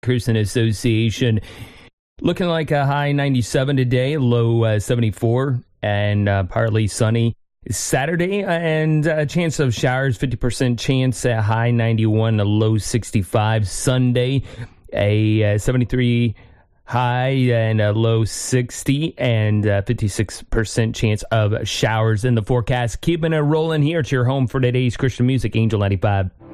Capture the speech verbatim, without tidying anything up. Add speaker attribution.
Speaker 1: Cruising Association. Looking like a high ninety-seven today, low uh, seventy-four, and uh, partly sunny. Saturday, and a chance of showers, fifty percent chance, a high ninety-one, a low sixty-five. Sunday, a uh, seventy-three high and a low sixty, and uh, fifty-six percent chance of showers in the forecast. Keeping it rolling here. It's your home for today's Christian music, Angel ninety-five.